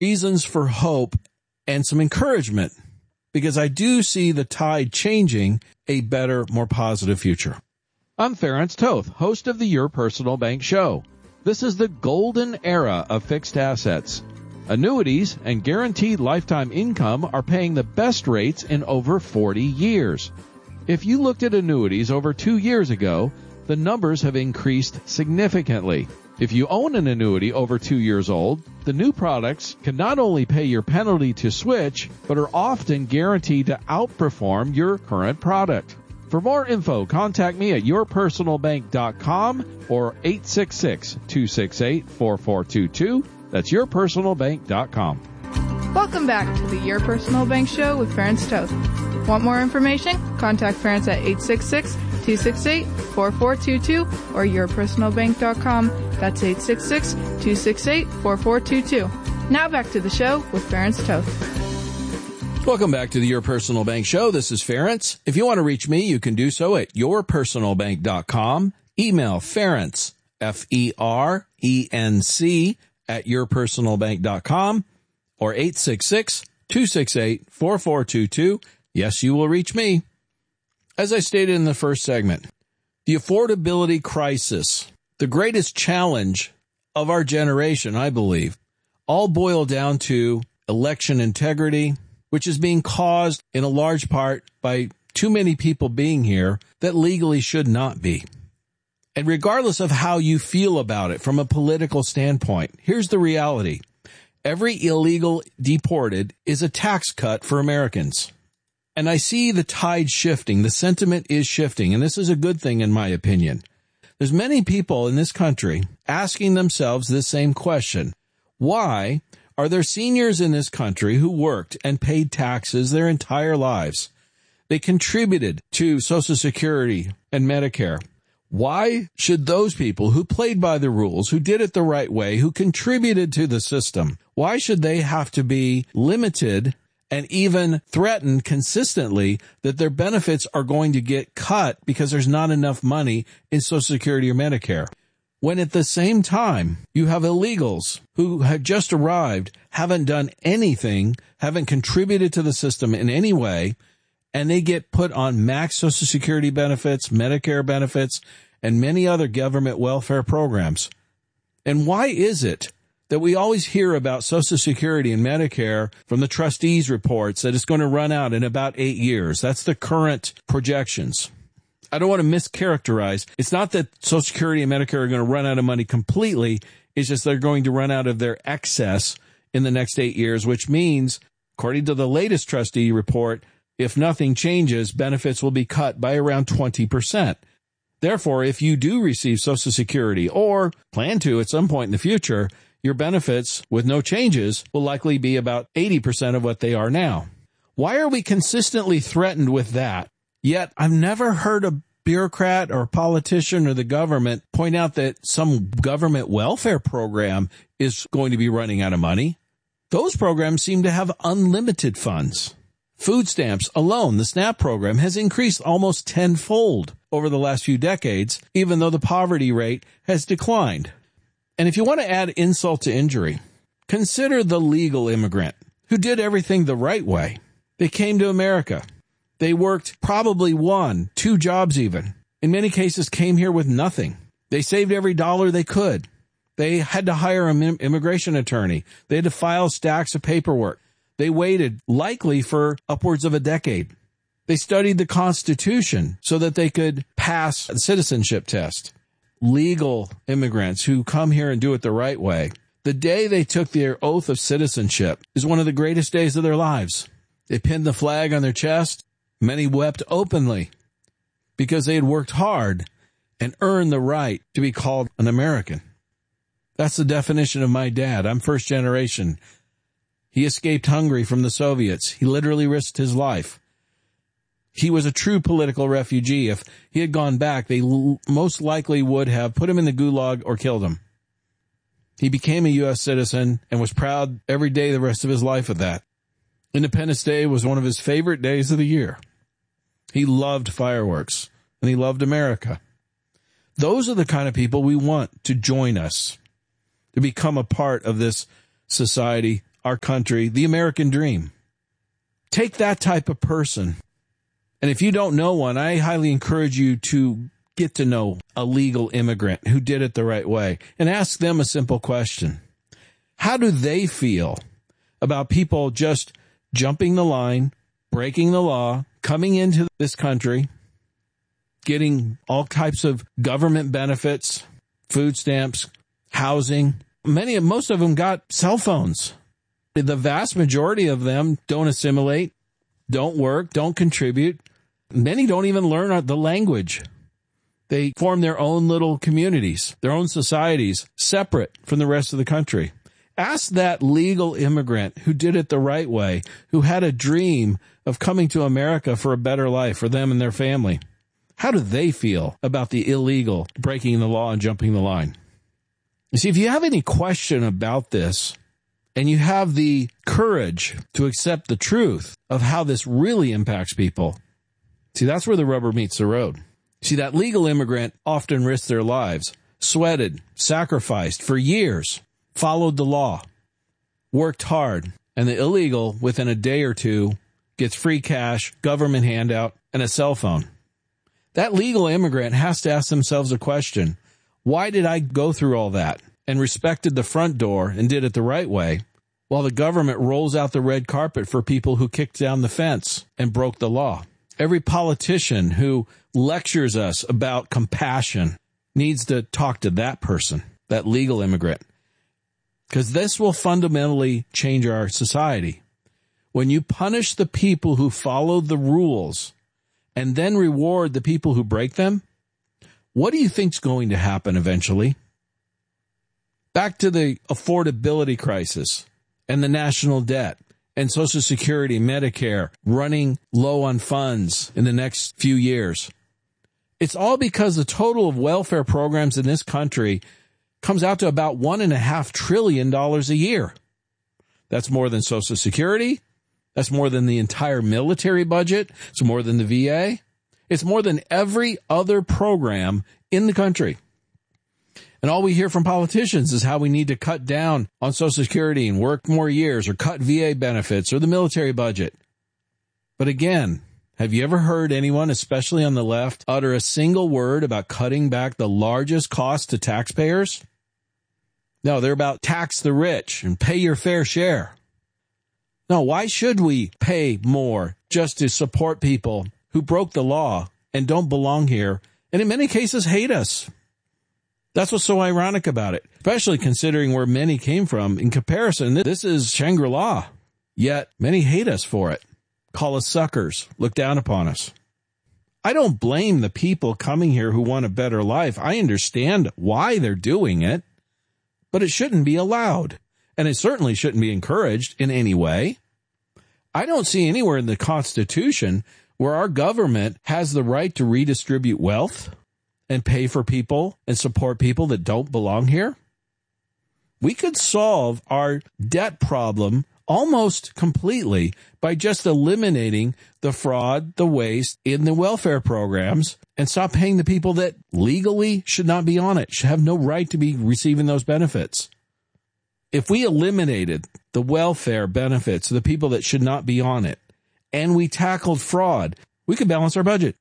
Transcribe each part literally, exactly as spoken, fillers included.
reasons for hope and some encouragement, because I do see the tide changing a better, more positive future. I'm Ference Toth, host of the Your Personal Bank Show. This is the golden era of fixed assets. Annuities and guaranteed lifetime income are paying the best rates in over forty years. If you looked at annuities over two years ago, the numbers have increased significantly. If you own an annuity over two years old, the new products can not only pay your penalty to switch, but are often guaranteed to outperform your current product. For more info, contact me at your personal bank dot com or eight six six, two six eight, four four two two. That's your personal bank dot com. Welcome back to the Your Personal Bank Show with Ference Toth. Want more information? Contact Ference at eight six six, two six eight, four four two two or your personal bank dot com. That's eight six six, two six eight, four four two two. Now back to the show with Ference Toth. Welcome back to the Your Personal Bank Show. This is Ference. If you want to reach me, you can do so at your personal bank dot com. Email Ference, F E R E N C, at your personal bank dot com or eight six six, two six eight, four four two two. Yes, you will reach me. As I stated in the first segment, the affordability crisis, the greatest challenge of our generation, I believe, all boil down to election integrity, which is being caused in a large part by too many people being here that legally should not be. And regardless of how you feel about it from a political standpoint, here's the reality. Every illegal deported is a tax cut for Americans. And I see the tide shifting. The sentiment is shifting, and this is a good thing in my opinion. There's many people in this country asking themselves this same question. Why are there seniors in this country who worked and paid taxes their entire lives? They contributed to Social Security and Medicare. Why should those people who played by the rules, who did it the right way, who contributed to the system, why should they have to be limited and even threatened consistently that their benefits are going to get cut because there's not enough money in Social Security or Medicare? When at the same time, you have illegals who have just arrived, haven't done anything, haven't contributed to the system in any way, and they get put on max Social Security benefits, Medicare benefits, and many other government welfare programs. And why is it that we always hear about Social Security and Medicare from the trustees' reports that it's going to run out in about eight years? That's the current projections. I don't want to mischaracterize. It's not that Social Security and Medicare are going to run out of money completely. It's just they're going to run out of their excess in the next eight years, which means, according to the latest trustee report, if nothing changes, benefits will be cut by around twenty percent. Therefore, if you do receive Social Security or plan to at some point in the future, your benefits with no changes will likely be about eighty percent of what they are now. Why are we consistently threatened with that? Yet I've never heard a bureaucrat or a politician or the government point out that some government welfare program is going to be running out of money. Those programs seem to have unlimited funds. Food stamps alone, the SNAP program, has increased almost tenfold over the last few decades, even though the poverty rate has declined. And if you want to add insult to injury, consider the legal immigrant who did everything the right way. They came to America. They worked probably one, two jobs even. In many cases, came here with nothing. They saved every dollar they could. They had to hire an immigration attorney. They had to file stacks of paperwork. They waited likely for upwards of a decade. They studied the Constitution so that they could pass the citizenship test. Legal immigrants who come here and do it the right way, the day they took their oath of citizenship is one of the greatest days of their lives. They pinned the flag on their chest. Many wept openly because they had worked hard and earned the right to be called an American. That's the definition of my dad. I'm first generation. He escaped Hungary from the Soviets. He literally risked his life. He was a true political refugee. If he had gone back, they l- most likely would have put him in the gulag or killed him. He became a U S citizen and was proud every day the rest of his life of that. Independence Day was one of his favorite days of the year. He loved fireworks, and he loved America. Those are the kind of people we want to join us, to become a part of this society our country the American dream. Take that type of person. And if you don't know one, I highly encourage you to get to know a legal immigrant who did it the right way and ask them a simple question. How do they feel about people just jumping the line, breaking the law, coming into this country, getting all types of government benefits, food stamps, housing? Many, most of them got cell phones. The vast majority of them don't assimilate, don't work, don't contribute. Many don't even learn the language. They form their own little communities, their own societies, separate from the rest of the country. Ask that legal immigrant who did it the right way, who had a dream of coming to America for a better life for them and their family. How do they feel about the illegal breaking the law and jumping the line? You see, if you have any question about this, and you have the courage to accept the truth of how this really impacts people, see, that's where the rubber meets the road. See, that legal immigrant often risked their lives, sweated, sacrificed for years, followed the law, worked hard, and the illegal, within a day or two, gets free cash, government handout, and a cell phone. That legal immigrant has to ask themselves a question. Why did I go through all that and respected the front door and did it the right way, while the government rolls out the red carpet for people who kicked down the fence and broke the law? Every politician who lectures us about compassion needs to talk to that person, that legal immigrant, because this will fundamentally change our society. When you punish the people who follow the rules and then reward the people who break them, what do you think's going to happen eventually? Back to the affordability crisis and the national debt and Social Security, Medicare, running low on funds in the next few years. It's all because the total of welfare programs in this country comes out to about one and a half trillion dollars a year. That's more than Social Security. That's more than the entire military budget. It's more than the V A. It's more than every other program in the country. And all we hear from politicians is how we need to cut down on Social Security and work more years or cut V A benefits or the military budget. But again, have you ever heard anyone, especially on the left, utter a single word about cutting back the largest cost to taxpayers? No, they're about tax the rich and pay your fair share. No, why should we pay more just to support people who broke the law and don't belong here and in many cases hate us? That's what's so ironic about it, especially considering where many came from. In comparison, this is Shangri-La, yet many hate us for it, call us suckers, look down upon us. I don't blame the people coming here who want a better life. I understand why they're doing it, but it shouldn't be allowed, and it certainly shouldn't be encouraged in any way. I don't see anywhere in the Constitution where our government has the right to redistribute wealth and pay for people and support people that don't belong here. We could solve our debt problem almost completely by just eliminating the fraud, the waste in the welfare programs and stop paying the people that legally should not be on it, should have no right to be receiving those benefits. If we eliminated the welfare benefits of the people that should not be on it and we tackled fraud, we could balance our budget.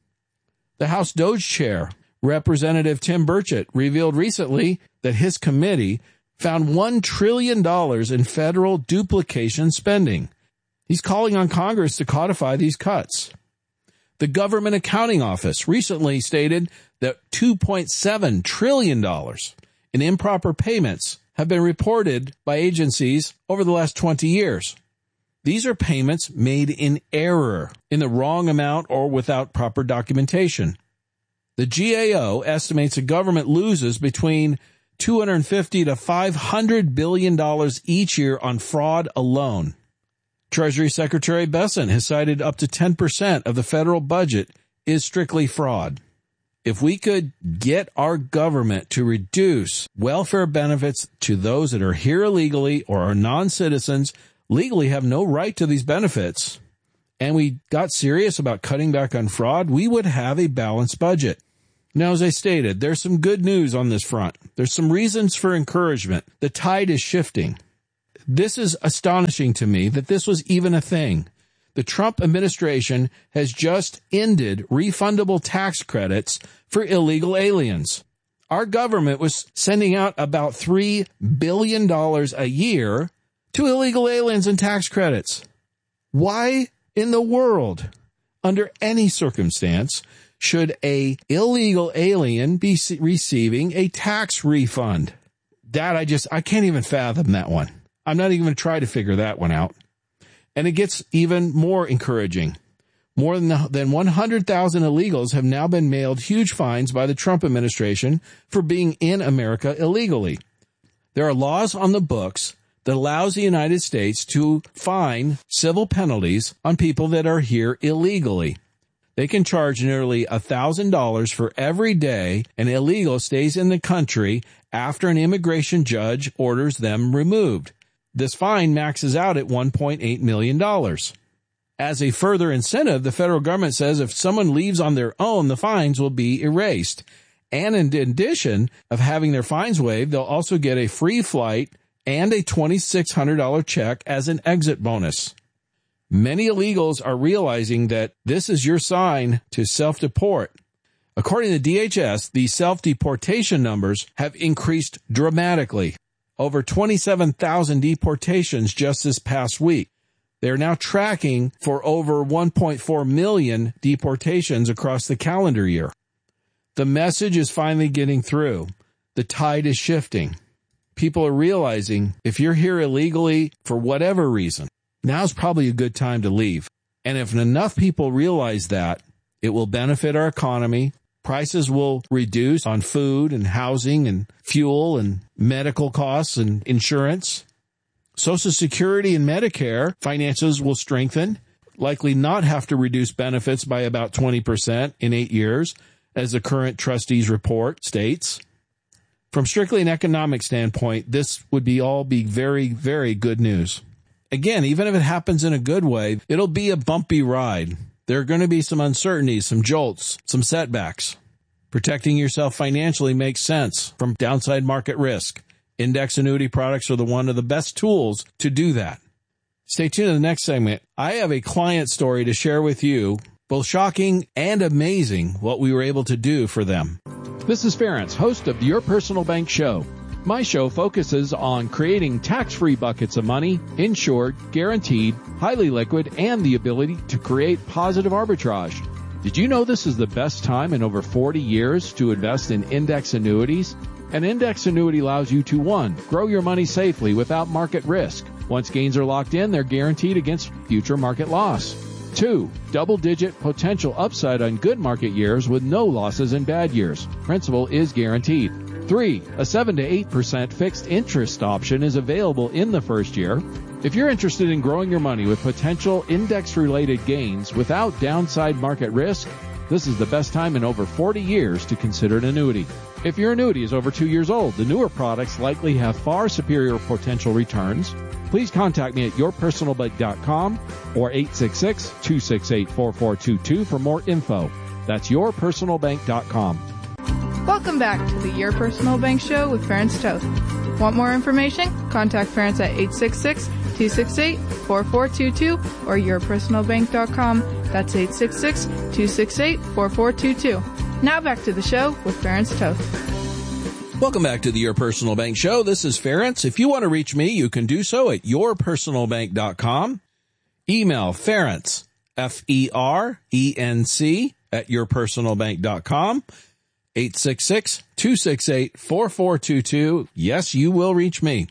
The House Doge Chair, Representative Tim Burchett, revealed recently that his committee found one trillion dollars in federal duplication spending. He's calling on Congress to codify these cuts. The Government Accounting Office recently stated that two point seven trillion dollars in improper payments have been reported by agencies over the last twenty years. These are payments made in error, in the wrong amount or without proper documentation. The G A O estimates the government loses between two hundred fifty to five hundred billion dollars each year on fraud alone. Treasury Secretary Bessent has cited up to ten percent of the federal budget is strictly fraud. If we could get our government to reduce welfare benefits to those that are here illegally or are non-citizens, legally have no right to these benefits, and we got serious about cutting back on fraud, we would have a balanced budget. Now, as I stated, there's some good news on this front. There's some reasons for encouragement. The tide is shifting. This is astonishing to me that this was even a thing. The Trump administration has just ended refundable tax credits for illegal aliens. Our government was sending out about three billion dollars a year to illegal aliens and tax credits. Why in the world, under any circumstance, should a illegal alien be receiving a tax refund? That I just, I can't even fathom that one. I'm not even going to try to figure that one out. And it gets even more encouraging. More than, than one hundred thousand illegals have now been mailed huge fines by the Trump administration for being in America illegally. There are laws on the books that allows the United States to fine civil penalties on people that are here illegally. They can charge nearly one thousand dollars for every day an illegal stays in the country after an immigration judge orders them removed. This fine maxes out at one point eight million dollars. As a further incentive, the federal government says if someone leaves on their own, the fines will be erased. And in addition of having their fines waived, they'll also get a free flight and a twenty-six hundred dollars check as an exit bonus. Many illegals are realizing that this is your sign to self-deport. According to D H S, the self-deportation numbers have increased dramatically. Over twenty-seven thousand deportations just this past week. They are now tracking for over one point four million deportations across the calendar year. The message is finally getting through. The tide is shifting. People are realizing if you're here illegally for whatever reason, now's probably a good time to leave. And if enough people realize that, it will benefit our economy. Prices will reduce on food and housing and fuel and medical costs and insurance. Social Security and Medicare finances will strengthen, likely not have to reduce benefits by about twenty percent in eight years, as the current trustees report states. From strictly an economic standpoint, this would be all be very, very good news. Again, even if it happens in a good way, it'll be a bumpy ride. There are going to be some uncertainties, some jolts, some setbacks. Protecting yourself financially makes sense from downside market risk. Index annuity products are the one of the best tools to do that. Stay tuned to the next segment. I have a client story to share with you, both shocking and amazing what we were able to do for them. This is Ference, host of Your Personal Bank Show. My show focuses on creating tax-free buckets of money, insured, guaranteed, highly liquid, and the ability to create positive arbitrage. Did you know this is the best time in over forty years to invest in index annuities? An index annuity allows you to, one, grow your money safely without market risk. Once gains are locked in, they're guaranteed against future market loss. Two, double-digit potential upside on good market years with no losses in bad years. Principal is guaranteed. Three, a seven to eight percent fixed interest option is available in the first year. If you're interested in growing your money with potential index-related gains without downside market risk, this is the best time in over forty years to consider an annuity. If your annuity is over two years old, the newer products likely have far superior potential returns. Please contact me at your personal bank dot com or eight six six, two six eight, four four two two for more info. That's your personal bank dot com. Welcome back to the Your Personal Bank Show with Ference Toth. Want more information? Contact Ference at eight six six, two six eight, four four two two or your personal bank dot com. That's eight six six, two six eight, four four two two. Now back to the show with Ference Toth. Welcome back to the Your Personal Bank Show. This is Ference. If you want to reach me, you can do so at your personal bank dot com. Email Ference, F E R E N C, at your personal bank dot com. eight six six, two six eight, four four two two. Yes, you will reach me.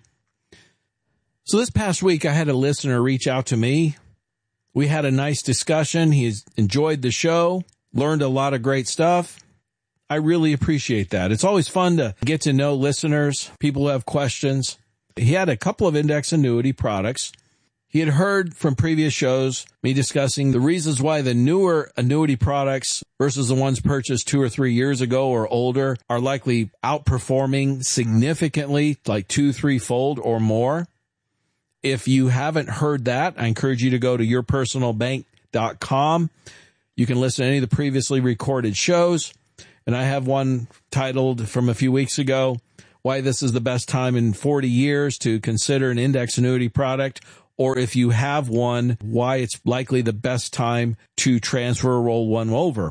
So this past week, I had a listener reach out to me. We had a nice discussion. He's enjoyed the show, learned a lot of great stuff. I really appreciate that. It's always fun to get to know listeners, people who have questions. He had a couple of index annuity products. He had heard from previous shows me discussing the reasons why the newer annuity products versus the ones purchased two or three years ago or older are likely outperforming significantly, like two, three-fold or more. If you haven't heard that, I encourage you to go to your personal bank dot com. You can listen to any of the previously recorded shows. And I have one titled from a few weeks ago, why this is the best time in forty years to consider an index annuity product, or if you have one, why it's likely the best time to transfer or roll one over.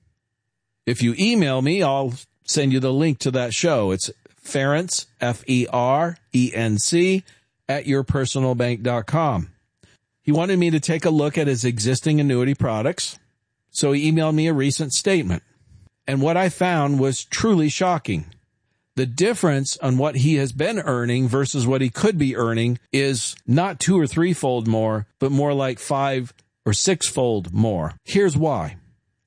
If you email me, I'll send you the link to that show. It's Ferenc, F E R E N C, at your personal bank dot com. He wanted me to take a look at his existing annuity products, so he emailed me a recent statement. And what I found was truly shocking. The difference on what he has been earning versus what he could be earning is not two or threefold more, but more like five or sixfold more. Here's why.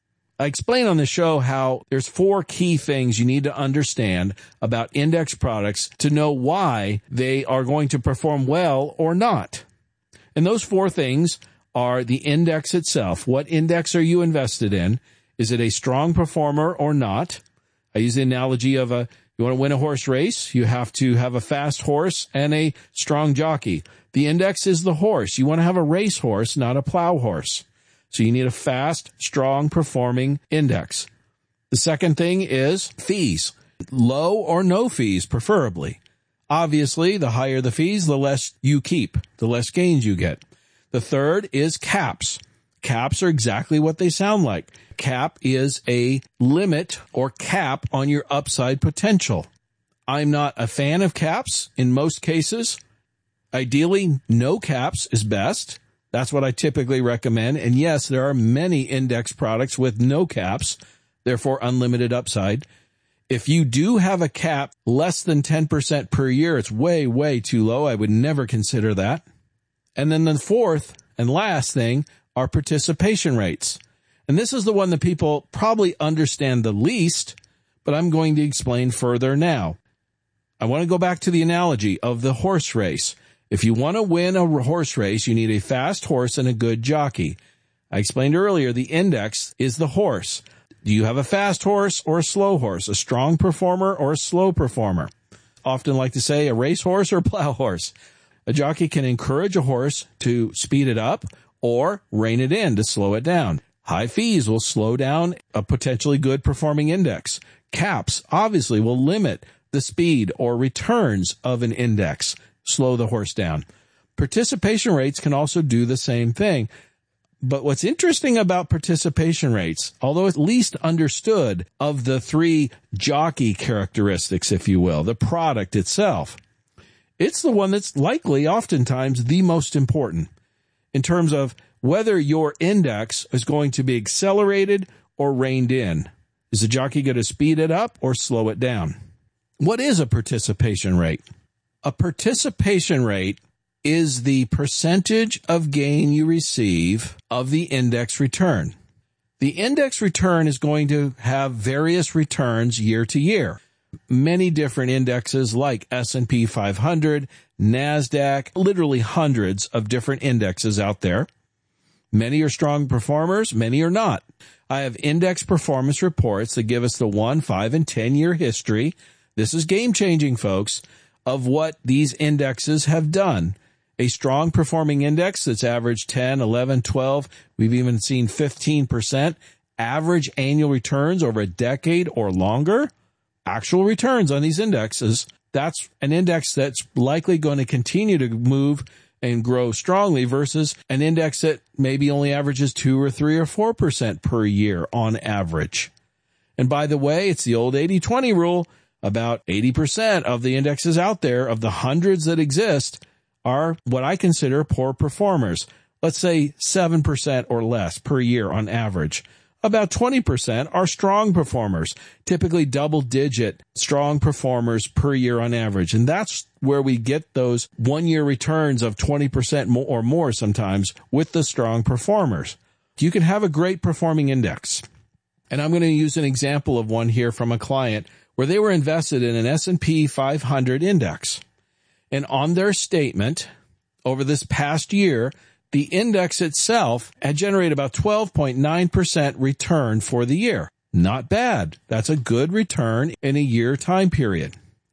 I explain on the show how there's four key things you need to understand about index products to know why they are going to perform well or not. And those four things are the index itself. What index are you invested in? Is it a strong performer or not? I use the analogy of a You want to win a horse race, you have to have a fast horse and a strong jockey. The index is the horse. You want to have a race horse, not a plow horse. So you need a fast, strong performing index. The second thing is fees. Low or no fees, preferably. Obviously, the higher the fees, the less you keep, the less gains you get. The third is caps. Caps are exactly what they sound like. Cap is a limit or cap on your upside potential. I'm not a fan of caps in most cases. Ideally, no caps is best. That's what I typically recommend. And yes, there are many index products with no caps, therefore unlimited upside. If you do have a cap less than ten percent per year, it's way, way too low. I would never consider that. And then the fourth and last thing are participation rates. And this is the one that people probably understand the least, but I'm going to explain further now. I want to go back to the analogy of the horse race. If you want to win a horse race, you need a fast horse and a good jockey. I explained earlier, the index is the horse. Do you have a fast horse or a slow horse, a strong performer or a slow performer? Often like to say a race horse or a plow horse. A jockey can encourage a horse to speed it up or rein it in to slow it down. High fees will slow down a potentially good performing index. Caps obviously will limit the speed or returns of an index, slow the horse down. Participation rates can also do the same thing. But what's interesting about participation rates, although at least understood of the three jockey characteristics, if you will, the product itself, it's the one that's likely oftentimes the most important in terms of whether your index is going to be accelerated or reined in. Is the jockey going to speed it up or slow it down? What is a participation rate? A participation rate is the percentage of gain you receive of the index return. The index return is going to have various returns year to year. Many different indexes like S and P five hundred, NASDAQ, literally hundreds of different indexes out there. Many are strong performers, many are not. I have index performance reports that give us the one, five, and ten-year history. This is game-changing, folks, of what these indexes have done. A strong performing index that's averaged ten, eleven, twelve, we've even seen fifteen percent average annual returns over a decade or longer. Actual returns on these indexes, that's an index that's likely going to continue to move and grow strongly versus an index that maybe only averages two or three or four percent per year on average. And by the way, it's the old eighty twenty rule. About eighty percent of the indexes out there, of the hundreds that exist, are what I consider poor performers. Let's say seven percent or less per year on average. About twenty percent are strong performers, typically double-digit strong performers per year on average. And that's where we get those one-year returns of twenty percent or more sometimes with the strong performers. You can have a great performing index. And I'm going to use an example of one here from a client where they were invested in an S and P five hundred index. And on their statement, over this past year, the index itself had generated about twelve point nine percent return for the year. Not bad. That's a good return in a year time period.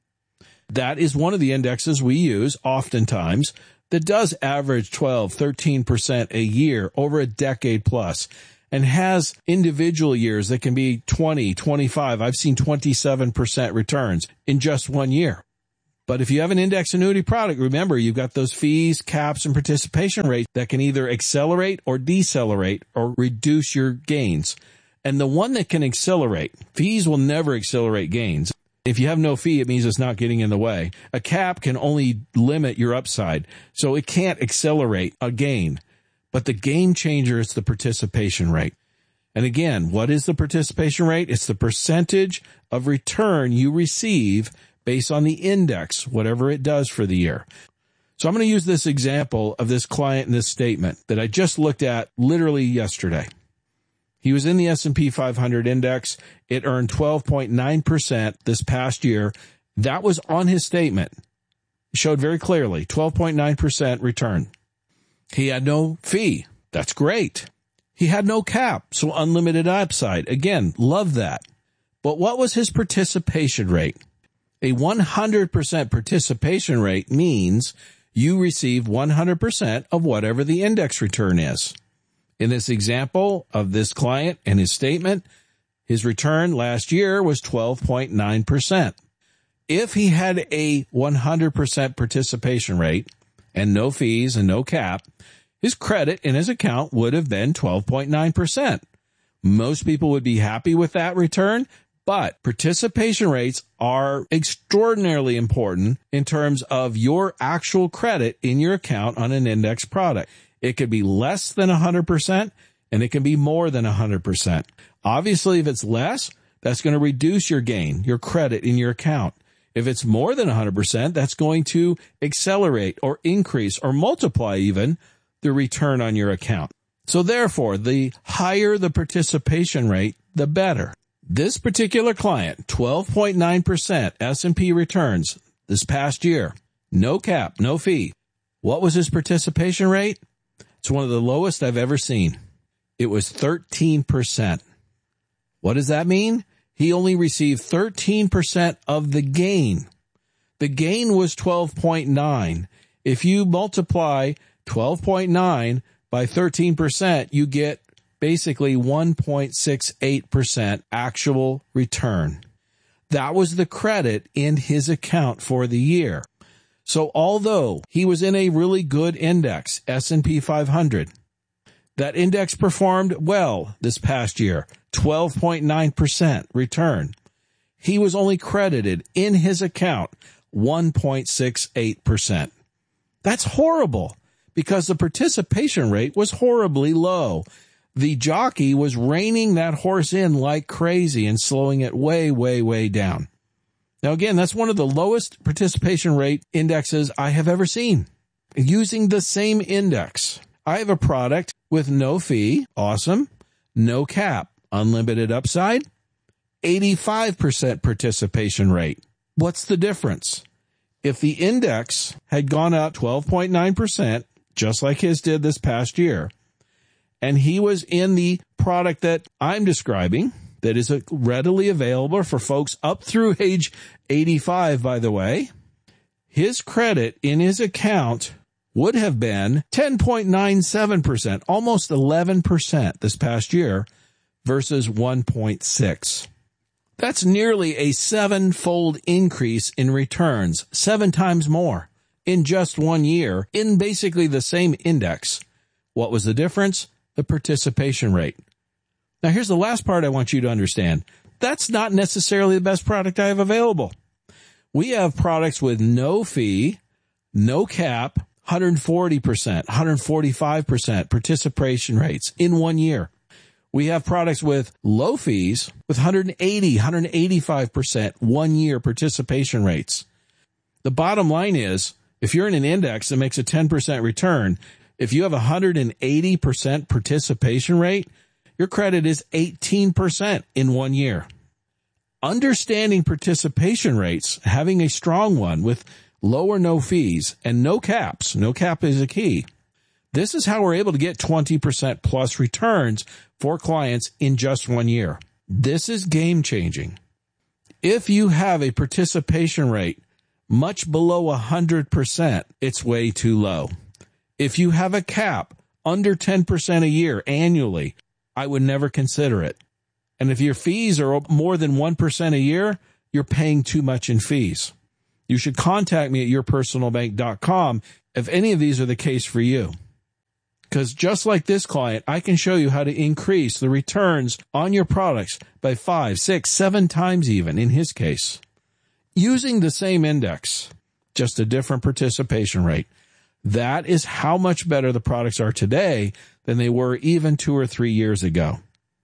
That is one of the indexes we use oftentimes that does average twelve, thirteen percent a year over a decade plus. and has individual years that can be twenty, twenty-five. I've seen twenty-seven percent returns in just one year. But if you have an index annuity product, remember, you've got those fees, caps, and participation rates that can either accelerate or decelerate or reduce your gains. And the one that can accelerate, fees will never accelerate gains. If you have no fee, it means it's not getting in the way. A cap can only limit your upside, so it can't accelerate a gain. But the game changer is the participation rate. And again, what is the participation rate? It's the percentage of return you receive based on the index, whatever it does for the year. So I'm going to use this example of this client in this statement that I just looked at literally yesterday. He was in the S and P five hundred index. It earned twelve point nine percent this past year. That was on his statement. It showed very clearly twelve point nine percent return. He had no fee. That's great. He had no cap, so unlimited upside. Again, love that. But what was his participation rate? A one hundred percent participation rate means you receive one hundred percent of whatever the index return is. In this example of this client and his statement, his return last year was twelve point nine percent. If he had a one hundred percent participation rate and no fees and no cap, his credit in his account would have been twelve point nine percent. Most people would be happy with that return, but participation rates are extraordinarily important in terms of your actual credit in your account on an index product. It could be less than one hundred percent, and it can be more than one hundred percent. Obviously, if it's less, that's going to reduce your gain, your credit in your account. If it's more than one hundred percent, that's going to accelerate or increase or multiply even the return on your account. So therefore, the higher the participation rate, the better. This particular client, twelve point nine percent S and P returns this past year. No cap, no fee. What was his participation rate? It's one of the lowest I've ever seen. It was thirteen percent. What does that mean? He only received thirteen percent of the gain. The gain was twelve point nine. If you multiply twelve point nine by thirteen percent, you get basically one point six eight percent actual return. That was the credit in his account for the year. So although he was in a really good index, S and P five hundred, that index performed well this past year, twelve point nine percent return. He was only credited in his account one point six eight percent. That's horrible because the participation rate was horribly low. The jockey was reining that horse in like crazy and slowing it way, way, way down. Now, again, that's one of the lowest participation rate indexes I have ever seen. Using the same index, I have a product with no fee, awesome, no cap, unlimited upside, eighty-five percent participation rate. What's the difference? If the index had gone up twelve point nine percent, just like his did this past year, and he was in the product that I'm describing, that is readily available for folks up through age eighty-five, by the way, his credit in his account would have been ten point nine seven percent, almost eleven percent this past year versus one point six. That's nearly a seven-fold increase in returns, seven times more in just one year in basically the same index. What was the difference? The participation rate. Now, here's the last part I want you to understand. That's not necessarily the best product I have available. We have products with no fee, no cap, one hundred forty percent, one hundred forty-five percent participation rates in one year. We have products with low fees with one hundred eighty, one hundred eighty-five percent one-year participation rates. The bottom line is, if you're in an index that makes a ten percent return, if you have a one hundred eighty percent participation rate, your credit is eighteen percent in one year. Understanding participation rates, having a strong one with low or no fees and no caps, no cap is a key. This is how we're able to get twenty percent plus returns for clients in just one year. This is game changing. If you have a participation rate much below one hundred percent, it's way too low. If you have a cap under ten percent a year annually, I would never consider it. And if your fees are more than one percent a year, you're paying too much in fees. You should contact me at your personal bank dot com if any of these are the case for you. Because just like this client, I can show you how to increase the returns on your products by five, six, seven times even in his case. Using the same index, just a different participation rate. That is how much better the products are today than they were even two or three years ago.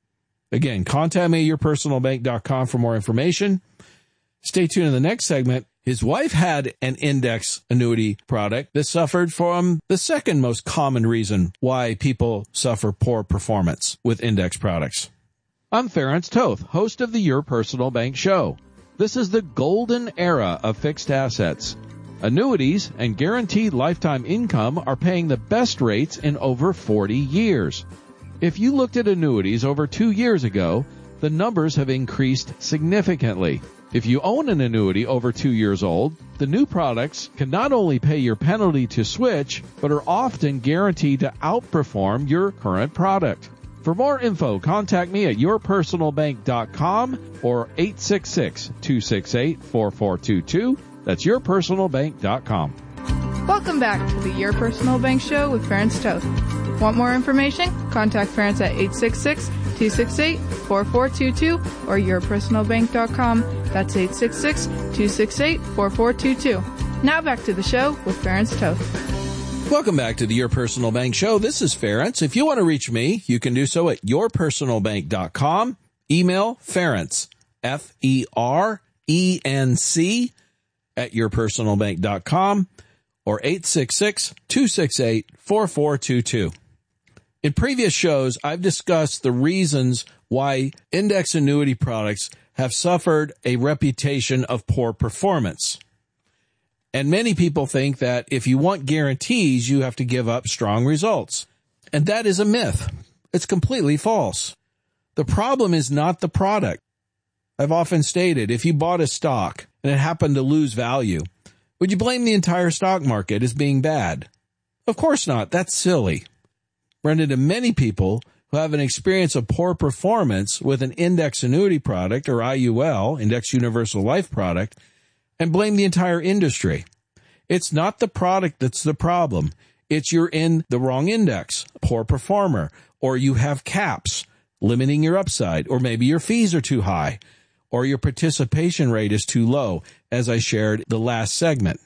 Again, contact me at your personal bank dot com for more information. Stay tuned in the next segment. His wife had an index annuity product that suffered from the second most common reason why people suffer poor performance with index products. I'm Ference Toth, host of the Your Personal Bank Show. This is the golden era of fixed assets. Annuities and guaranteed lifetime income are paying the best rates in over forty years. If you looked at annuities over two years ago, the numbers have increased significantly. If you own an annuity over two years old, the new products can not only pay your penalty to switch, but are often guaranteed to outperform your current product. For more info, contact me at your personal bank dot com or eight six six, two six eight, four four two two. That's your personal bank dot com. Welcome back to the Your Personal Bank Show with Ference Toth. Want more information? Contact Ference at eight six six, two six eight, four four two two or your personal bank dot com. That's eight six six, two six eight, four four two two. Now back to the show with Ference Toth. Welcome back to the Your Personal Bank Show. This is Ference. If you want to reach me, you can do so at your personal bank dot com. Email Ference, F E R E N C, at your personal bank dot com or eight six six, two six eight, four four two two. In previous shows, I've discussed the reasons why index annuity products have suffered a reputation of poor performance. And many people think that if you want guarantees, you have to give up strong results. And that is a myth. It's completely false. The problem is not the product. I've often stated, if you bought a stock and it happened to lose value, would you blame the entire stock market as being bad? Of course not. That's silly. Run into many people who have an experience of poor performance with an index annuity product, or I U L, Index Universal Life product, and blame the entire industry. It's not the product that's the problem. It's you're in the wrong index, poor performer, or you have caps limiting your upside, or maybe your fees are too high, or your participation rate is too low, as I shared the last segment.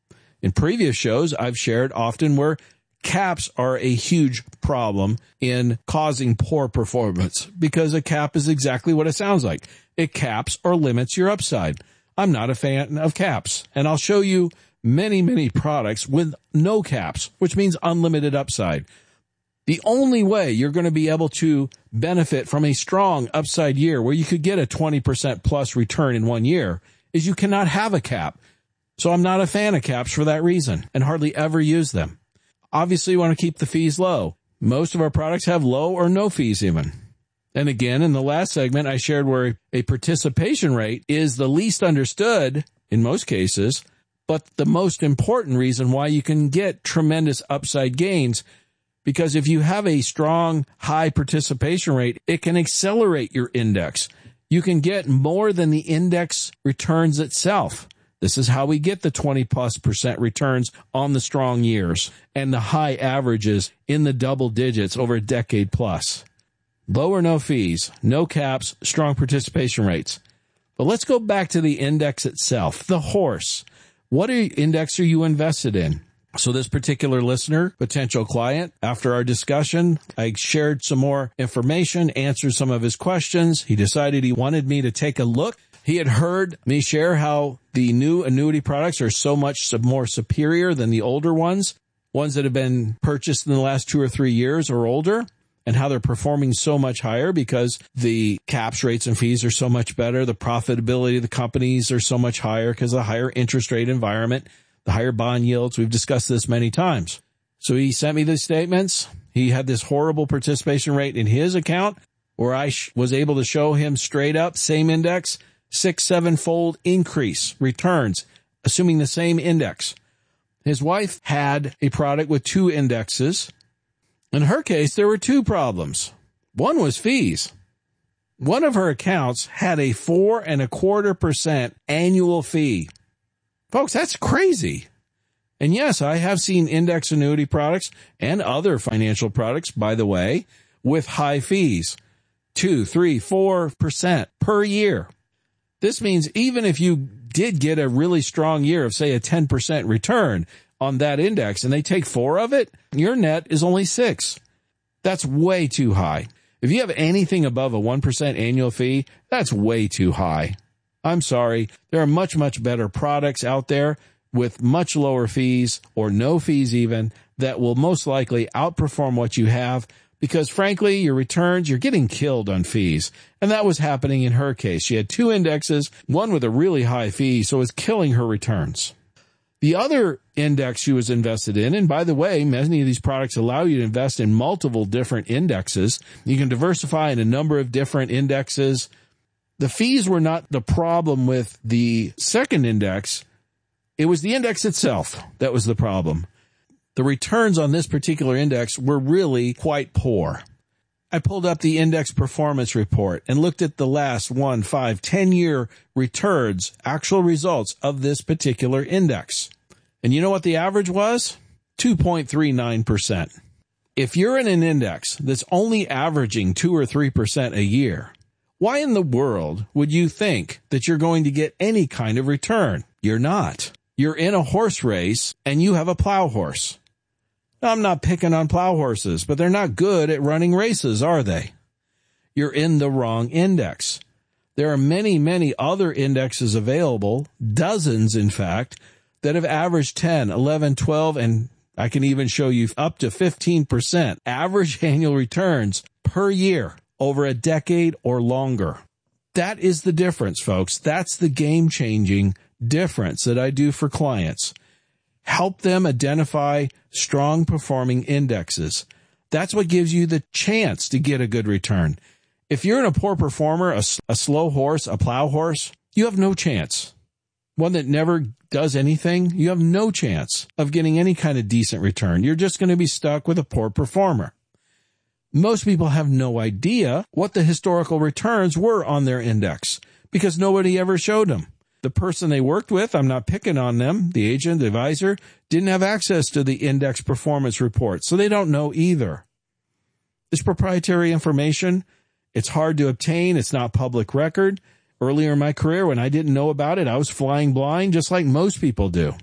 In previous shows, I've shared often where caps are a huge problem in causing poor performance, because a cap is exactly what it sounds like. It caps or limits your upside. I'm not a fan of caps, and I'll show you many, many products with no caps, which means unlimited upside. The only way you're going to be able to benefit from a strong upside year where you could get a twenty percent plus return in one year is you cannot have a cap. So I'm not a fan of caps for that reason and hardly ever use them. Obviously, you want to keep the fees low. Most of our products have low or no fees even. And again, in the last segment, I shared where a participation rate is the least understood in most cases, but the most important reason why you can get tremendous upside gains. Because if you have a strong, high participation rate, it can accelerate your index. You can get more than the index returns itself. This is how we get the twenty plus percent returns on the strong years and the high averages in the double digits over a decade plus. Low or no fees, no caps, strong participation rates. But let's go back to the index itself, the horse. What index are you invested in? So this particular listener, potential client, after our discussion, I shared some more information, answered some of his questions. He decided he wanted me to take a look. He had heard me share how the new annuity products are so much more superior than the older ones, ones that have been purchased in the last two or three years or older, and how they're performing so much higher because the caps, rates, and fees are so much better. The profitability of the companies are so much higher because of the higher interest rate environment, the higher bond yields. We've discussed this many times. So he sent me these statements. He had this horrible participation rate in his account where I sh- was able to show him straight up, same index, six, seven-fold increase returns, assuming the same index. His wife had a product with two indexes. In her case, there were two problems. One was fees. One of her accounts had a four and a quarter percent annual fee. Folks, that's crazy. And yes, I have seen index annuity products and other financial products, by the way, with high fees, two, three, four percent per year. This means even if you did get a really strong year of, say, a ten percent return on that index and they take four of it, your net is only six. That's way too high. If you have anything above a one percent annual fee, that's way too high. I'm sorry. There are much, much better products out there with much lower fees or no fees even that will most likely outperform what you have because, frankly, your returns, you're getting killed on fees. And that was happening in her case. She had two indexes, one with a really high fee, so it was killing her returns. The other index she was invested in, and by the way, many of these products allow you to invest in multiple different indexes. You can diversify in a number of different indexes. The fees were not the problem with the second index. It was the index itself that was the problem. The returns on this particular index were really quite poor. I pulled up the index performance report and looked at the last one, five, ten-year returns, actual results of this particular index. And you know what the average was? two point three nine percent. If you're in an index that's only averaging two or three percent a year, why in the world would you think that you're going to get any kind of return? You're not. You're in a horse race and you have a plow horse. I'm not picking on plow horses, but they're not good at running races, are they? You're in the wrong index. There are many, many other indexes available, dozens, in fact, that have averaged ten, eleven, twelve, and I can even show you up to fifteen percent average annual returns per year over a decade or longer. That is the difference, folks. That's the game-changing difference that I do for clients. Help them identify strong performing indexes. That's what gives you the chance to get a good return. If you're in a poor performer, a, a slow horse, a plow horse, you have no chance. One that never does anything, you have no chance of getting any kind of decent return. You're just going to be stuck with a poor performer. Most people have no idea what the historical returns were on their index because nobody ever showed them. The person they worked with, I'm not picking on them, the agent, the advisor, didn't have access to the index performance report, so they don't know either. It's proprietary information. It's hard to obtain. It's not public record. Earlier in my career, when I didn't know about it, I was flying blind, just like most people do.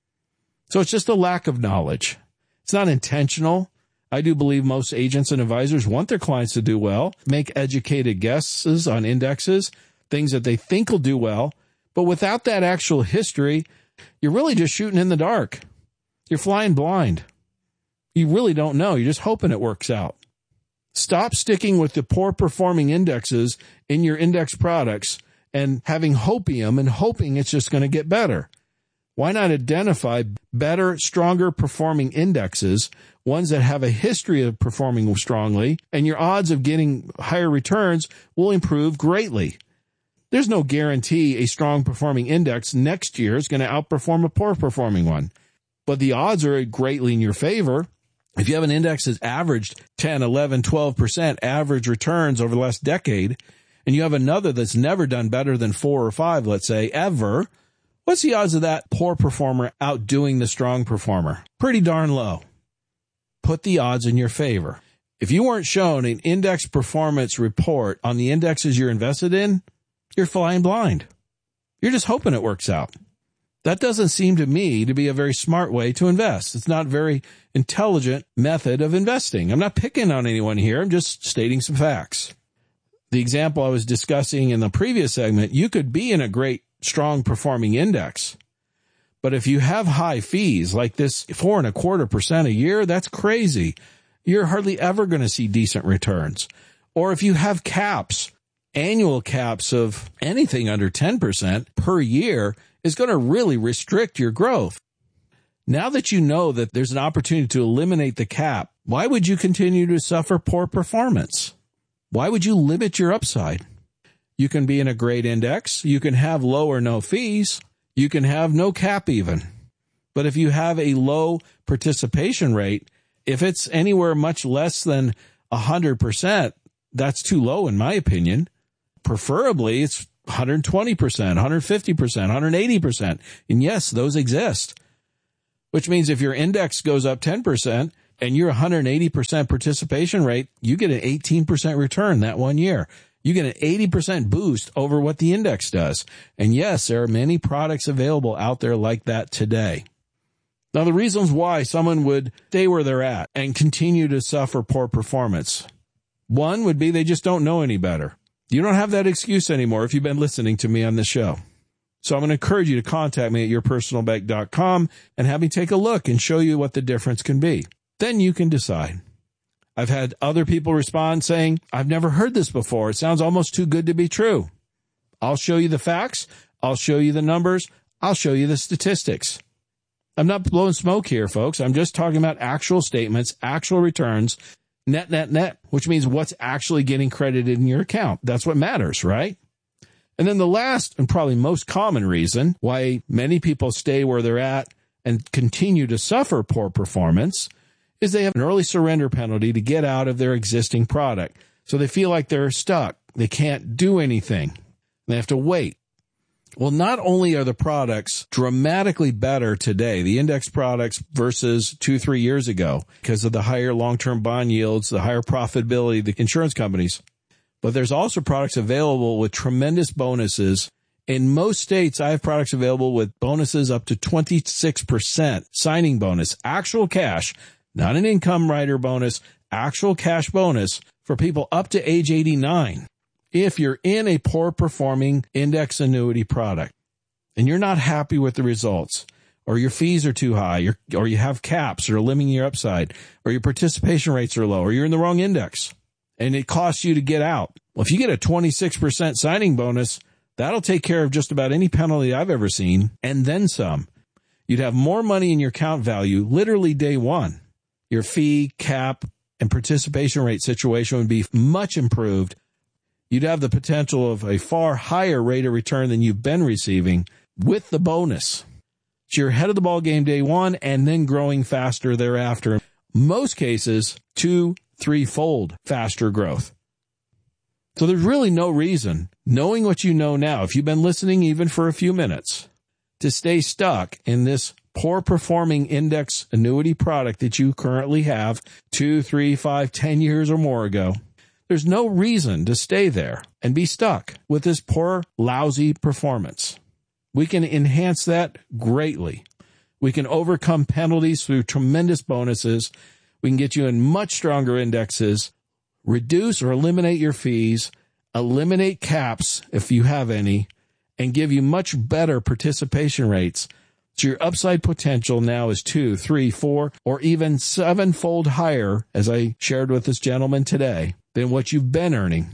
So it's just a lack of knowledge. It's not intentional. I do believe most agents and advisors want their clients to do well, make educated guesses on indexes, things that they think will do well. But without that actual history, you're really just shooting in the dark. You're flying blind. You really don't know. You're just hoping it works out. Stop sticking with the poor performing indexes in your index products and having hopium and hoping it's just going to get better. Why not identify better, stronger performing indexes, ones that have a history of performing strongly, and your odds of getting higher returns will improve greatly. There's no guarantee a strong performing index next year is going to outperform a poor performing one. But the odds are greatly in your favor. If you have an index that's averaged ten, eleven, twelve percent average returns over the last decade, and you have another that's never done better than four or five, let's say, ever, what's the odds of that poor performer outdoing the strong performer? Pretty darn low. Put the odds in your favor. If you weren't shown an index performance report on the indexes you're invested in, you're flying blind. You're just hoping it works out. That doesn't seem to me to be a very smart way to invest. It's not a very intelligent method of investing. I'm not picking on anyone here. I'm just stating some facts. The example I was discussing in the previous segment, you could be in a great, strong performing index. But if you have high fees like this four and a quarter percent a year, that's crazy. You're hardly ever going to see decent returns. Or if you have caps, annual caps of anything under ten percent per year is going to really restrict your growth. Now that you know that there's an opportunity to eliminate the cap, why would you continue to suffer poor performance? Why would you limit your upside? You can be in a great index. You can have low or no fees. You can have no cap even. But if you have a low participation rate, if it's anywhere much less than one hundred percent, that's too low in my opinion. Preferably, it's one hundred twenty percent, one hundred fifty percent, one hundred eighty percent. And yes, those exist. Which means if your index goes up ten percent and you're one hundred eighty percent participation rate, you get an eighteen percent return that one year. You get an eighty percent boost over what the index does. And yes, there are many products available out there like that today. Now, the reasons why someone would stay where they're at and continue to suffer poor performance. One would be they just don't know any better. You don't have that excuse anymore if you've been listening to me on this show. So I'm going to encourage you to contact me at your personal bank dot com and have me take a look and show you what the difference can be. Then you can decide. I've had other people respond saying, I've never heard this before. It sounds almost too good to be true. I'll show you the facts. I'll show you the numbers. I'll show you the statistics. I'm not blowing smoke here, folks. I'm just talking about actual statements, actual returns, net, net, net, which means what's actually getting credited in your account. That's what matters, right? And then the last and probably most common reason why many people stay where they're at and continue to suffer poor performance is they have an early surrender penalty to get out of their existing product. So they feel like they're stuck. They can't do anything. They have to wait. Well, not only are the products dramatically better today, the index products versus two, three years ago, because of the higher long-term bond yields, the higher profitability of the insurance companies, but there's also products available with tremendous bonuses. In most states, I have products available with bonuses up to twenty-six percent signing bonus, actual cash, not an income rider bonus, actual cash bonus for people up to age eighty-nine. If you're in a poor performing index annuity product and you're not happy with the results, or your fees are too high, or, or you have caps or are limiting your upside, or your participation rates are low, or you're in the wrong index and it costs you to get out. Well, if you get a twenty-six percent signing bonus, that'll take care of just about any penalty I've ever seen and then some. You'd have more money in your account value literally day one. Your fee, cap, and participation rate situation would be much improved. You'd have the potential of a far higher rate of return than you've been receiving with the bonus. So you're ahead of the ball game day one and then growing faster thereafter. In most cases, two, three-fold faster growth. So there's really no reason, knowing what you know now, if you've been listening even for a few minutes, to stay stuck in this poor performing index annuity product that you currently have two, three, five, ten years or more ago. There's no reason to stay there and be stuck with this poor, lousy performance. We can enhance that greatly. We can overcome penalties through tremendous bonuses. We can get you in much stronger indexes, reduce or eliminate your fees, eliminate caps if you have any, and give you much better participation rates. So your upside potential now is two, three, four, or even sevenfold higher, as I shared with this gentleman today, than what you've been earning,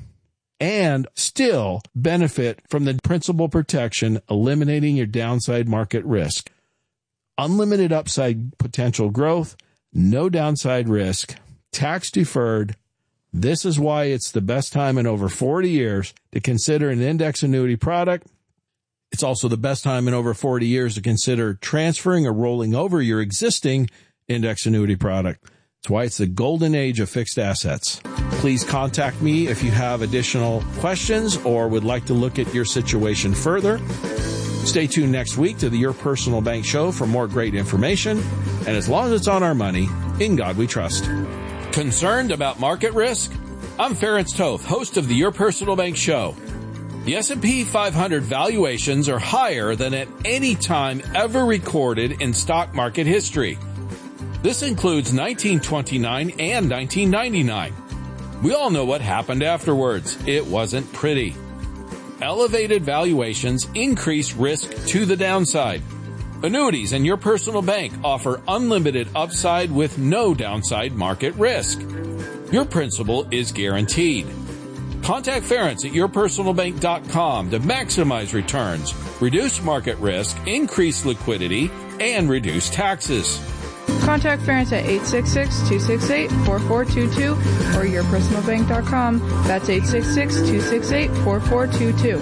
and still benefit from the principal protection, eliminating your downside market risk. Unlimited upside potential growth, no downside risk, tax deferred. This is why it's the best time in over forty years to consider an index annuity product. It's also the best time in over forty years to consider transferring or rolling over your existing index annuity product. That's why it's the golden age of fixed assets. Please contact me if you have additional questions or would like to look at your situation further. Stay tuned next week to the Your Personal Bank Show for more great information. And as long as it's on our money, in God we trust. Concerned about market risk? I'm Ferenc Toth, host of the Your Personal Bank Show. The S and P five hundred valuations are higher than at any time ever recorded in stock market history. This includes nineteen twenty-nine and nineteen ninety-nine. We all know what happened afterwards. It wasn't pretty. Elevated valuations increase risk to the downside. Annuities and Your Personal Bank offer unlimited upside with no downside market risk. Your principal is guaranteed. Contact Ferenc at your personal bank dot com to maximize returns, reduce market risk, increase liquidity, and reduce taxes. Contact Ferenc at eight six six, two six eight, four four two two or your personal bank dot com. That's eight six six, two six eight, four four two two.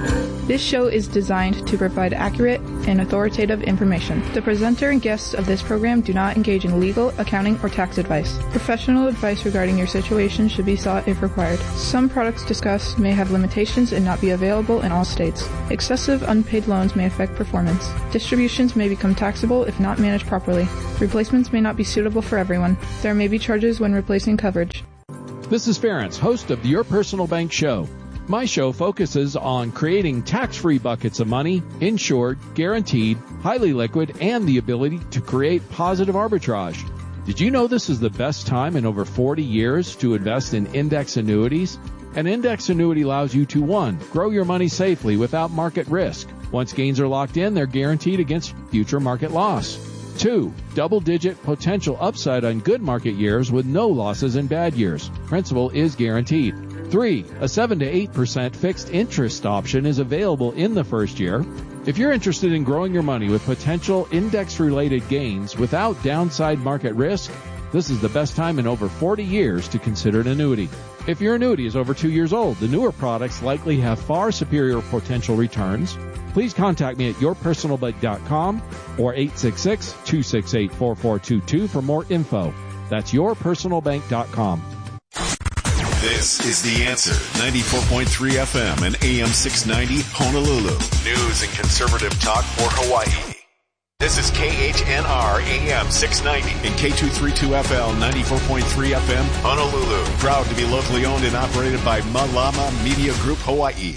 This show is designed to provide accurate and authoritative information. The presenter and guests of this program do not engage in legal, accounting, or tax advice. Professional advice regarding your situation should be sought if required. Some products discussed may have limitations and not be available in all states. Excessive unpaid loans may affect performance. Distributions may become taxable if not managed properly. Replacements may not be suitable for everyone. There may be charges when replacing coverage. This is Ferentz, host of the Your Personal Bank Show. My show focuses on creating tax-free buckets of money, insured, guaranteed, highly liquid, and the ability to create positive arbitrage. Did you know this is the best time in over forty years to invest in index annuities? An index annuity allows you to, one, grow your money safely without market risk. Once gains are locked in, they're guaranteed against future market loss. Two, double-digit potential upside on good market years with no losses in bad years. Principal is guaranteed. Three, a seven to eight percent fixed interest option is available in the first year. If you're interested in growing your money with potential index-related gains without downside market risk, this is the best time in over forty years to consider an annuity. If your annuity is over two years old, the newer products likely have far superior potential returns. Please contact me at your personal bank dot com or eight six six, two six eight, four four two two for more info. That's your personal bank dot com. This is The Answer, ninety-four point three F M and A M six ninety Honolulu. News and conservative talk for Hawaii. This is K H N R A M six ninety and K two thirty-two F L ninety-four point three F M Honolulu. Proud to be locally owned and operated by Malama Media Group Hawaii.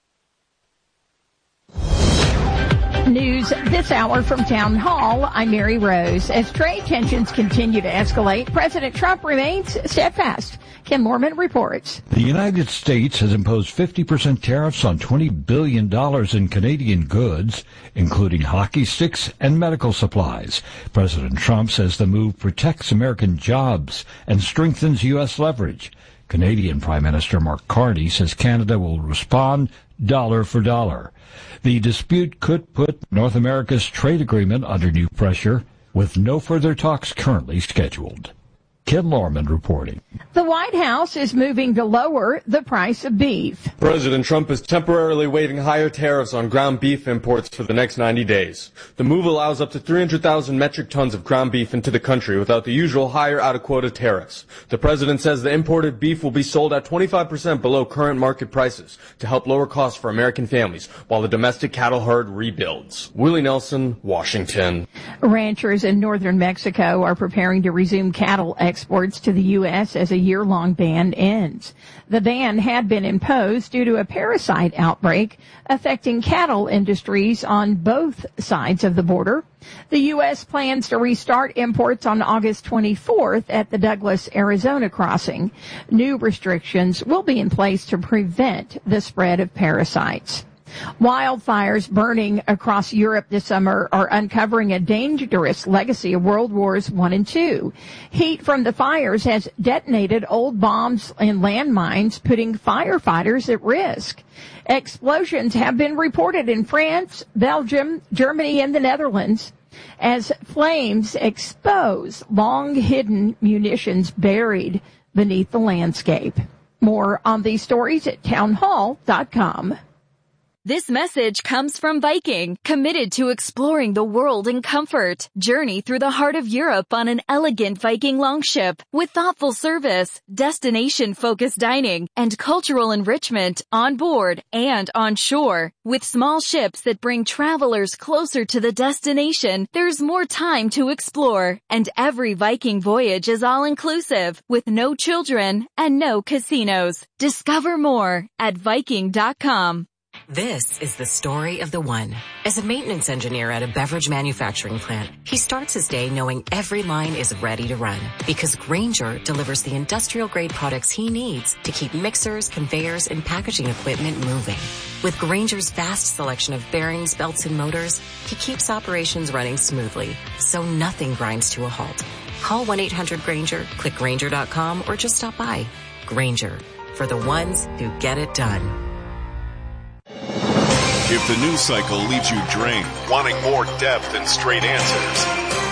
News this hour from Town Hall. I'm Mary Rose. As trade tensions continue to escalate, President Trump remains steadfast. Ken Lorman reports. The United States has imposed fifty percent tariffs on twenty billion dollars in Canadian goods, including hockey sticks and medical supplies. President Trump says the move protects American jobs and strengthens U S leverage. Canadian Prime Minister Mark Carney says Canada will respond dollar for dollar. The dispute could put North America's trade agreement under new pressure, with no further talks currently scheduled. Ken Lorman reporting. The White House is moving to lower the price of beef. President Trump is temporarily waiving higher tariffs on ground beef imports for the next ninety days. The move allows up to three hundred thousand metric tons of ground beef into the country without the usual higher out-of-quota tariffs. The president says the imported beef will be sold at twenty-five percent below current market prices to help lower costs for American families while the domestic cattle herd rebuilds. Willie Nelson, Washington. Ranchers in northern Mexico are preparing to resume cattle exports to the U S as a year-long ban ends. The ban had been imposed due to a parasite outbreak affecting cattle industries on both sides of the border. The U S plans to restart imports on August twenty-fourth at the Douglas, Arizona crossing. New restrictions will be in place to prevent the spread of parasites. Wildfires burning across Europe this summer are uncovering a dangerous legacy of World Wars One and Two. Heat from the fires has detonated old bombs and landmines, putting firefighters at risk. Explosions have been reported in France, Belgium, Germany, and the Netherlands as flames expose long-hidden munitions buried beneath the landscape. More on these stories at town hall dot com. This message comes from Viking, committed to exploring the world in comfort. Journey through the heart of Europe on an elegant Viking longship with thoughtful service, destination-focused dining, and cultural enrichment on board and on shore. With small ships that bring travelers closer to the destination, there's more time to explore. And every Viking voyage is all-inclusive, with no children and no casinos. Discover more at Viking dot com. This is the story of the one. As a maintenance engineer at a beverage manufacturing plant, he starts his day knowing every line is ready to run because Grainger delivers the industrial-grade products he needs to keep mixers, conveyors, and packaging equipment moving. With Grainger's vast selection of bearings, belts, and motors, he keeps operations running smoothly, so nothing grinds to a halt. Call one eight hundred Grainger, click Grainger dot com, or just stop by. Grainger, for the ones who get it done. If the news cycle leaves you drained, wanting more depth and straight answers,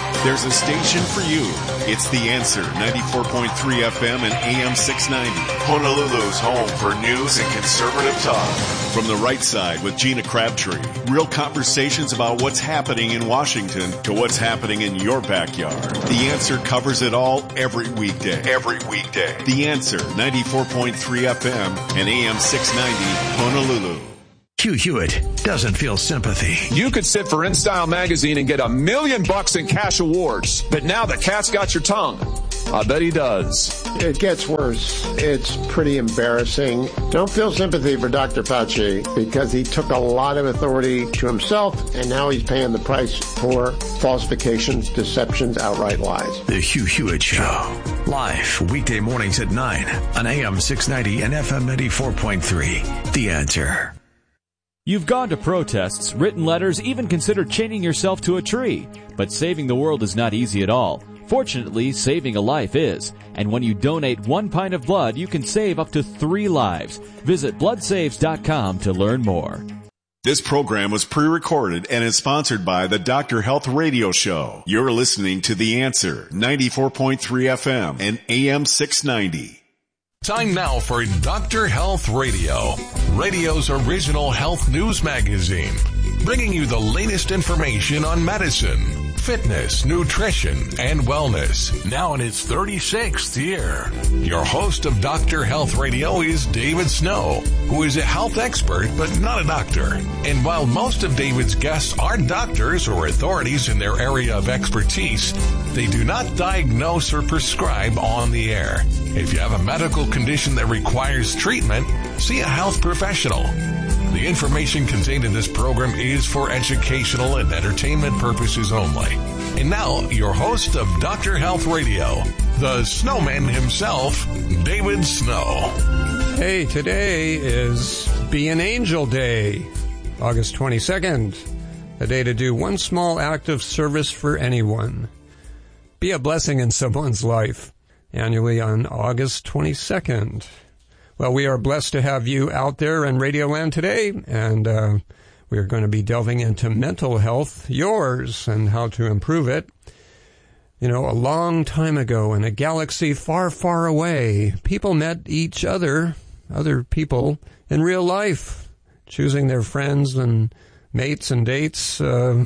There's a station for you. It's The Answer, ninety-four point three F M and A M six ninety. Honolulu's home for news and conservative talk. From the right side with Gina Crabtree. Real conversations about what's happening in Washington to what's happening in your backyard. The Answer covers it all every weekday. Every weekday. The Answer, ninety-four point three F M and A M six ninety, Honolulu. Hugh Hewitt doesn't feel sympathy. You could sit for InStyle magazine and get a million bucks in cash awards, but now the cat's got your tongue. I bet he does. It gets worse. It's pretty embarrassing. Don't feel sympathy for Doctor Fauci because he took a lot of authority to himself, and now he's paying the price for falsifications, deceptions, outright lies. The Hugh Hewitt Show. Live weekday mornings at nine on A M six ninety and F M ninety-four point three. The Answer. You've gone to protests, written letters, even considered chaining yourself to a tree. But saving the world is not easy at all. Fortunately, saving a life is. And when you donate one pint of blood, you can save up to three lives. Visit blood saves dot com to learn more. This program was pre-recorded and is sponsored by the Doctor Health Radio Show. You're listening to The Answer, ninety-four point three F M and A M six ninety. Time now for Doctor Health Radio, radio's original health news magazine, bringing you the latest information on medicine, fitness, nutrition, and wellness. Now in its thirty-sixth year. Your host of Doctor Health Radio is David Snow, who is a health expert but not a doctor. And while most of David's guests are doctors or authorities in their area of expertise, they do not diagnose or prescribe on the air. If you have a medical condition that requires treatment, see a health professional. The information contained in this program is for educational and entertainment purposes only. And now, your host of Doctor Health Radio, the snowman himself, David Snow. Hey, today is Be an Angel Day, August twenty-second, a day to do one small act of service for anyone. Be a blessing in someone's life, annually on August twenty-second. Well, we are blessed to have you out there in Radio Land today, and uh, we are going to be delving into mental health, yours, and how to improve it. You know, a long time ago in a galaxy far, far away, people met each other, other people, in real life, choosing their friends and mates and dates, uh,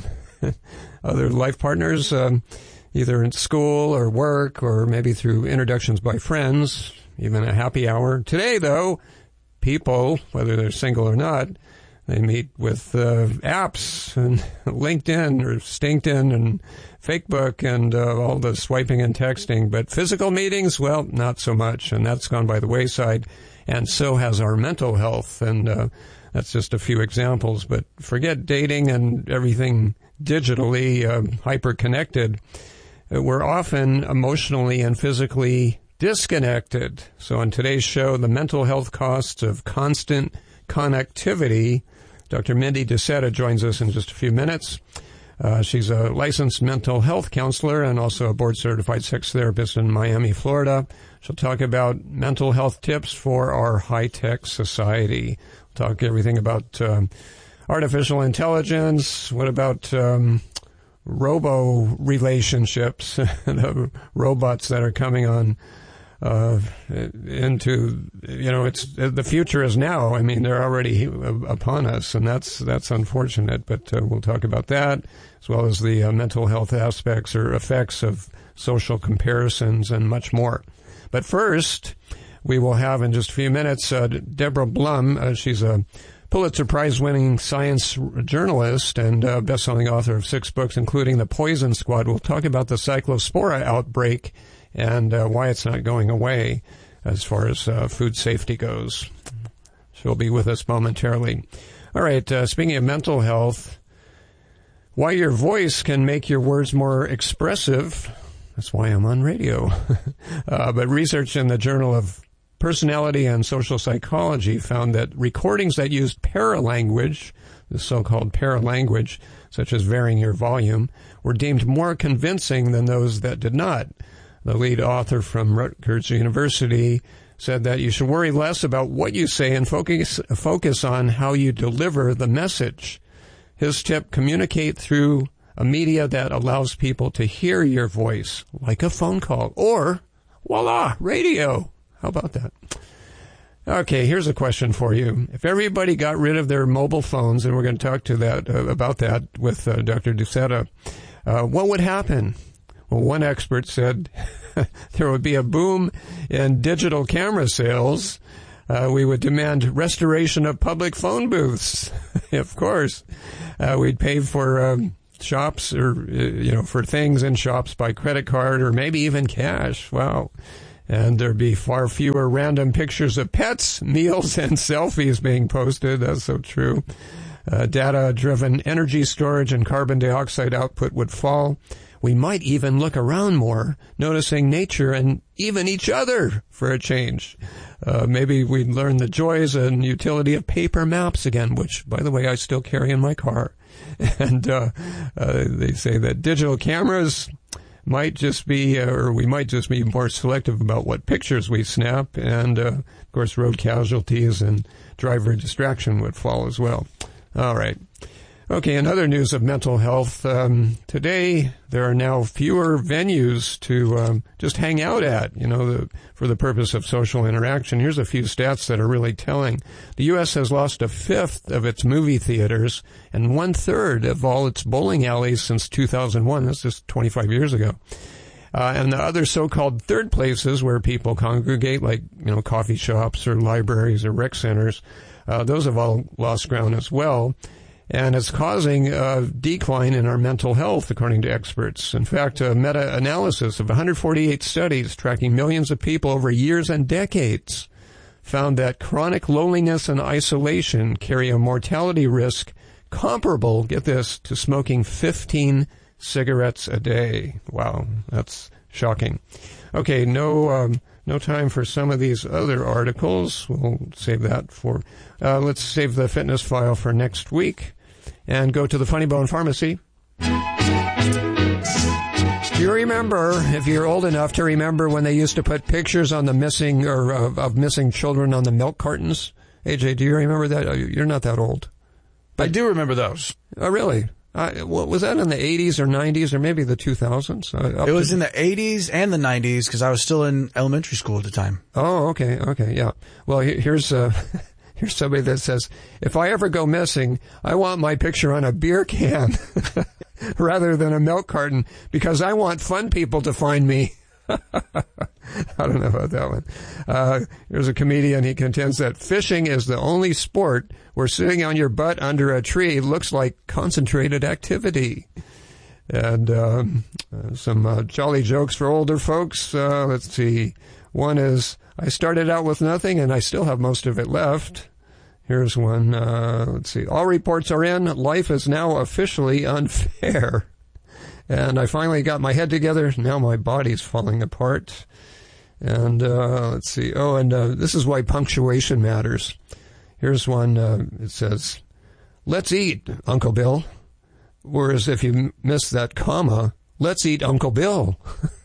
other life partners, uh, either in school or work or maybe through introductions by friends, even a happy hour. Today, though, people, whether they're single or not, they meet with uh, apps and LinkedIn or Stinkton and Facebook and uh, all the swiping and texting. But physical meetings, well, not so much, and that's gone by the wayside. And so has our mental health, and uh, that's just a few examples. But forget dating and everything digitally uh, hyper-connected. We're often emotionally and physically disconnected. So on today's show, the mental health costs of constant connectivity. Doctor Mindy DeSetta joins us in just a few minutes. Uh, she's a licensed mental health counselor and also a board-certified sex therapist in Miami, Florida. She'll talk about mental health tips for our high-tech society. We'll talk everything about um, artificial intelligence. What about um, robo relationships, the robots that are coming on uh, into, you know, it's the future is now. I mean, they're already upon us, and that's that's unfortunate. But uh, we'll talk about that, as well as the uh, mental health aspects or effects of social comparisons and much more. But first, we will have in just a few minutes uh, Deborah Blum. Uh, she's a Pulitzer Prize-winning science journalist and uh, best-selling author of six books, including The Poison Squad. We'll talk about the Cyclospora outbreak and uh, why it's not going away as far as uh, food safety goes. She'll be with us momentarily. All right, uh, speaking of mental health, why your voice can make your words more expressive. That's why I'm on radio. uh, but research in the Journal of Personality and Social Psychology found that recordings that used paralanguage, the so-called paralanguage, such as varying your volume, were deemed more convincing than those that did not. The lead author from Rutgers University said that you should worry less about what you say and focus focus on how you deliver the message. His tip, communicate through a media that allows people to hear your voice, like a phone call, or, voila, radio. How about that? Okay, here's a question for you. If everybody got rid of their mobile phones, and we're going to talk to that uh, about that with uh, Doctor Ducetta, uh, what would happen? Well, one expert said there would be a boom in digital camera sales. Uh, we would demand restoration of public phone booths. Of course, uh, we'd pay for um, shops or, uh, you know, for things in shops by credit card or maybe even cash. Wow. And there'd be far fewer random pictures of pets, meals, and selfies being posted. That's so true. Uh, data-driven energy storage and carbon dioxide output would fall. We might even look around more, noticing nature and even each other for a change. Uh, maybe we'd learn the joys and utility of paper maps again, which, by the way, I still carry in my car. And uh, uh, they say that digital cameras might just be, uh, or we might just be more selective about what pictures we snap. And, uh, of course, road casualties and driver distraction would fall as well. All right. Okay, in other news of mental health, um, today there are now fewer venues to um, just hang out at, you know, the, for the purpose of social interaction. Here's a few stats that are really telling. The U S has lost a fifth of its movie theaters and one-third of all its bowling alleys since two thousand one. That's just twenty-five years ago. Uh, and the other so-called third places where people congregate, like, you know, coffee shops or libraries or rec centers, uh, those have all lost ground as well. And it's causing a decline in our mental health, according to experts. In fact, a meta-analysis of one hundred forty-eight studies tracking millions of people over years and decades found that chronic loneliness and isolation carry a mortality risk comparable, get this, to smoking fifteen cigarettes a day. Wow, that's shocking. Okay, no um, no time for some of these other articles. We'll save that for, uh, let's save the fitness file for next week and go to the Funny Bone Pharmacy. Do you remember, if you're old enough to remember, when they used to put pictures on the missing, or of, of missing children on the milk cartons? A J, do you remember that? You're not that old. But I do remember those. Oh, really? Uh, well, was that in the eighties or nineties or maybe the two thousands? Uh, it was in the eighties and the nineties because I was still in elementary school at the time. Oh, okay, okay, yeah. Well, here's uh, here's somebody that says, if I ever go missing, I want my picture on a beer can rather than a milk carton because I want fun people to find me. I don't know about that one. Uh, here's a comedian. He contends that fishing is the only sport where sitting on your butt under a tree looks like concentrated activity. And um, uh, some uh, jolly jokes for older folks. Uh, let's see. One is, I started out with nothing and I still have most of it left. Here's one. Uh, let's see. All reports are in. Life is now officially unfair. And I finally got my head together. Now my body's falling apart. And uh, let's see. Oh, and uh, this is why punctuation matters. Here's one. Uh, it says, let's eat, Uncle Bill. Whereas if you miss that comma, let's eat Uncle Bill.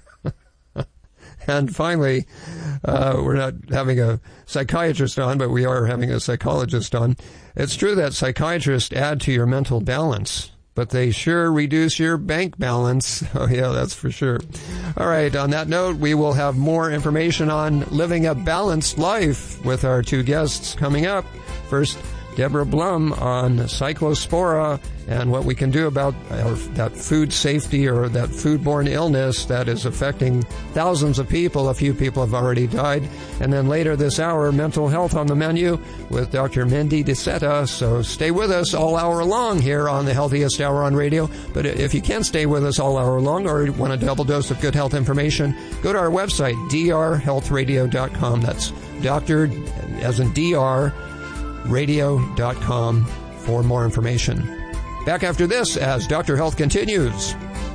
And finally, uh, we're not having a psychiatrist on, but we are having a psychologist on. It's true that psychiatrists add to your mental balance, but they sure reduce your bank balance. Oh, yeah, that's for sure. All right, on that note, we will have more information on living a balanced life with our two guests coming up. First, Deborah Blum on cyclospora and what we can do about our, that food safety or that foodborne illness that is affecting thousands of people. A few people have already died. And then later this hour, mental health on the menu with Doctor Mindy DeSeta. So stay with us all hour long here on the Healthiest Hour on Radio. But if you can't stay with us all hour long or want a double dose of good health information, go to our website, d r health radio dot com. That's Doctor as in D R radio dot com for more information. Back after this as Doctor Health continues.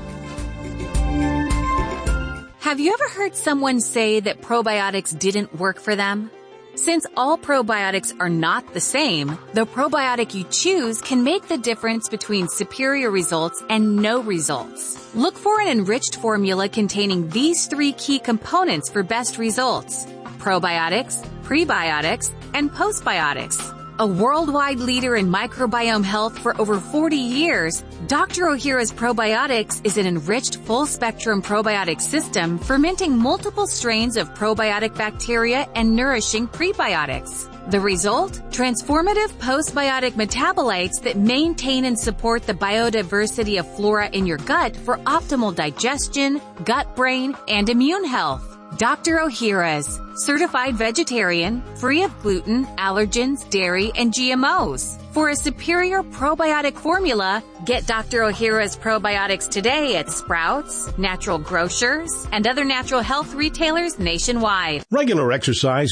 Have you ever heard someone say that probiotics didn't work for them? Since all probiotics are not the same, the probiotic you choose can make the difference between superior results and no results. Look for an enriched formula containing these three key components for best results: probiotics, prebiotics, and postbiotics. A worldwide leader in microbiome health for over forty years, Doctor Ohhira's Probiotics is an enriched full-spectrum probiotic system fermenting multiple strains of probiotic bacteria and nourishing prebiotics. The result? Transformative postbiotic metabolites that maintain and support the biodiversity of flora in your gut for optimal digestion, gut-brain, and immune health. Doctor Ohhira's, certified vegetarian, free of gluten, allergens, dairy, and G M Os. For a superior probiotic formula, get Doctor Ohhira's probiotics today at Sprouts, Natural Grocers, and other natural health retailers nationwide. Regular exercise